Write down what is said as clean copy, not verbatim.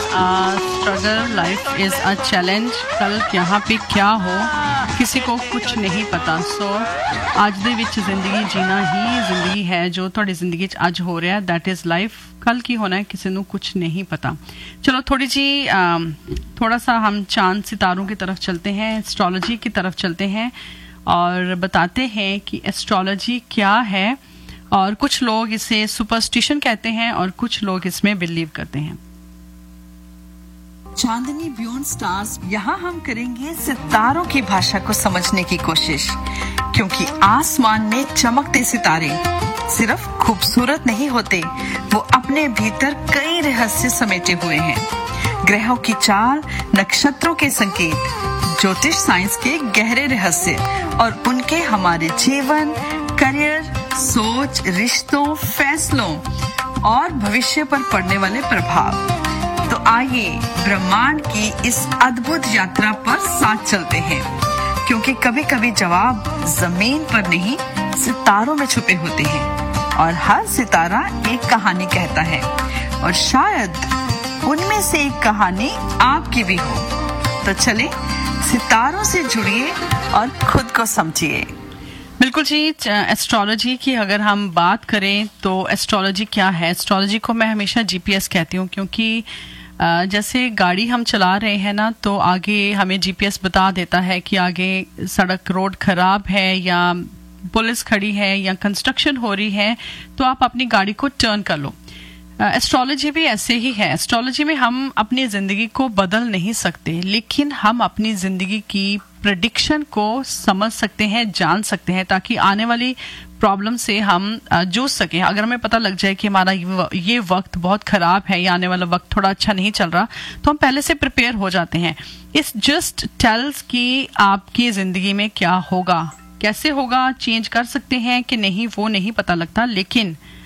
Struggle life is a challenge. कल यहाँ पे क्या हो किसी को कुछ नहीं पता। सो ਅੱਜ ਦੇ ਵਿੱਚ ਜ਼ਿੰਦਗੀ ਜੀਣਾ ਹੀ ਜ਼ਿੰਦਗੀ ਹੈ। ਜੋ ਤੁਹਾਡੀ ਜ਼ਿੰਦਗੀ 'ਚ ਅੱਜ ਹੋ ਰਿਹਾ दैट इज़ लाइफ। कल की होना है किसी को कुछ नहीं पता। चलो थोड़ा सा हम चांद सितारों की तरफ चलते हैं, एस्ट्रोलॉजी की तरफ चलते हैं और बताते हैं कि एस्ट्रोलॉजी क्या है। और कुछ लोग इसे सुपरस्टिशन कहते हैं और कुछ लोग इसमें बिलीव करते हैं। चांदनी बियॉन्ड स्टार्स, यहाँ हम करेंगे सितारों की भाषा को समझने की कोशिश, क्योंकि आसमान में चमकते सितारे सिर्फ खूबसूरत नहीं होते, वो अपने भीतर कई रहस्य समेटे हुए हैं। ग्रहों की चाल, नक्षत्रों के संकेत, ज्योतिष साइंस के गहरे रहस्य और उनके हमारे जीवन, करियर, सोच, रिश्तों, फैसलों और भविष्य पर पड़ने वाले प्रभाव। तो आइए ब्रह्मांड की इस अद्भुत यात्रा पर साथ चलते हैं, क्योंकि कभी कभी जवाब जमीन पर नहीं सितारों में छुपे होते हैं और हर सितारा एक कहानी कहता है और शायद उनमें से एक कहानी आपकी भी हो। तो चले सितारों से जुड़िए और खुद को समझिए। बिल्कुल जी। एस्ट्रोलॉजी की अगर हम बात करें तो एस्ट्रोलॉजी क्या है? एस्ट्रोलॉजी को मैं हमेशा जीपीएस कहती हूँ, क्योंकि जैसे गाड़ी हम चला रहे हैं ना, तो आगे हमें जीपीएस बता देता है कि आगे सड़क रोड खराब है या पुलिस खड़ी है या कंस्ट्रक्शन हो रही है, तो आप अपनी गाड़ी को टर्न कर लो। एस्ट्रोलॉजी भी ऐसे ही है। एस्ट्रोलॉजी में हम अपनी ज़िंदगी को बदल नहीं सकते, लेकिन हम अपनी ज़िंदगी की प्रेडिक्शन को समझ सकते हैं, जान सकते हैं, ताकि आने वाली प्रॉब्लम से हम जूझ सकें। अगर हमें पता लग जाए कि हमारा ये वक्त बहुत ख़राब है या आने वाला वक्त थोड़ा अच्छा नहीं चल रहा, तो हम पहले से प्रिपेयर हो जाते हैं। इस जस्ट टेल्स कि आपकी ज़िंदगी में क्या होगा, कैसे होगा, चेंज कर सकते हैं कि नहीं, वो नहीं पता लगता, लेकिन